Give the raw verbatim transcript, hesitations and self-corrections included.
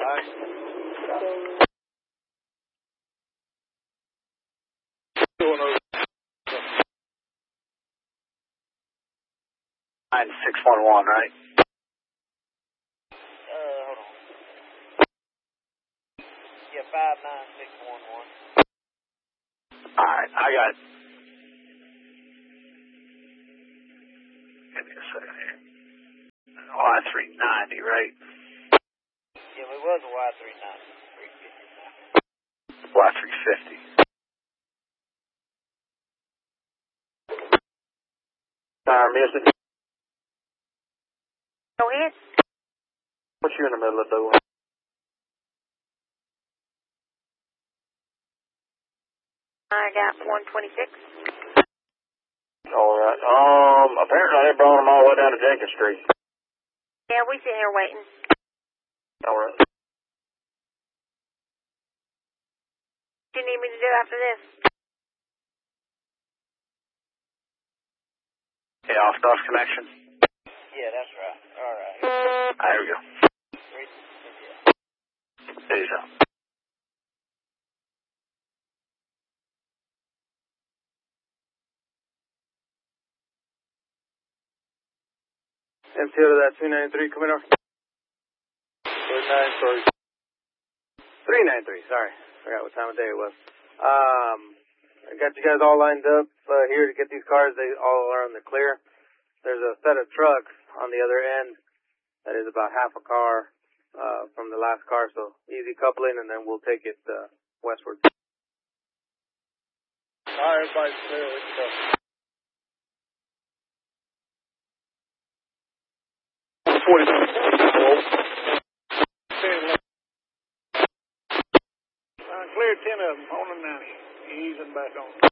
Aye. nine six one one, right? Uh, hold on. Yeah, five nine six one one. Alright, I got it. Give me a second here. Y three ninety, right? Yeah, it was a Y three ninety. three fifty. Y three fifty. Sorry, mister. Go ahead. What you in the middle of doing? I got one twenty-six. Alright, um, apparently they brought them all the way down to Jenkins Street. Yeah, we sit here waiting. Alright. What do you need me to do after this? Yeah, off DOS connection. Yeah, that's right. All right. There we go. Three, yeah. There you go. M T L to that two ninety-three, coming over. three ninety-three. three ninety-three, sorry. Forgot what time of day it was. Um, I got you guys all lined up uh, here to get these cars. They all are on the clear. There's a set of trucks on the other end that is about half a car uh, from the last car, so easy coupling, and then we'll take it uh, westward. All right, everybody's clear. We can go. forty. Uh, clear ten of them on the ninety. Easing back on.